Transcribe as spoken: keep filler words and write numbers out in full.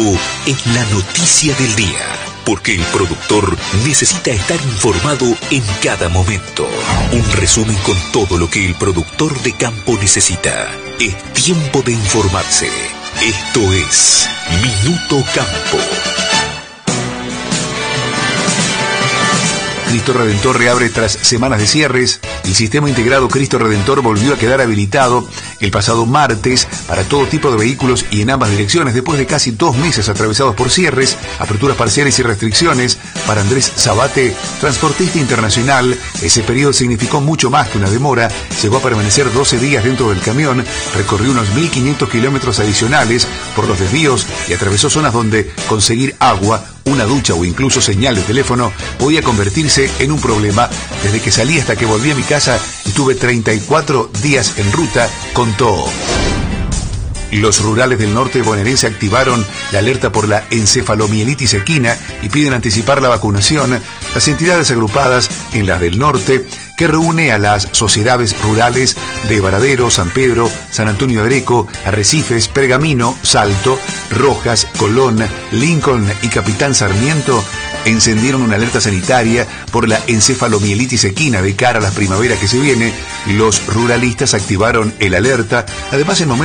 en la noticia del día, porque el productor necesita estar informado en cada momento. Un resumen con todo lo que el productor de campo necesita. Es tiempo de informarse. Esto es Minuto Campo. Cristo Redentor reabre tras semanas de cierres. El sistema integrado Cristo Redentor volvió a quedar habilitado el pasado martes para todo tipo de vehículos y en ambas direcciones, después de casi dos meses atravesados por cierres, aperturas parciales y restricciones. Para Andrés Zabate, transportista internacional, ese periodo significó mucho más que una demora. Llegó a permanecer doce días dentro del camión, recorrió unos mil quinientos kilómetros adicionales por los desvíos y atravesó zonas donde conseguir agua, una ducha o incluso señal de teléfono podía convertirse en un problema. Desde que salí hasta que volví a mi casa estuve treinta y cuatro días en ruta, contó. Los rurales del norte bonaerense activaron la alerta por la encefalomielitis equina y piden anticipar la vacunación. Las entidades agrupadas en la del norte, que reúne a las sociedades rurales de Varadero, San Pedro, San Antonio de Areco, Arrecifes, Pergamino, Salto, Rojas, Colón, Lincoln y Capitán Sarmiento, encendieron una alerta sanitaria por la encefalomielitis equina de cara a la primavera que se viene. Los ruralistas activaron el alerta. Además, en momentos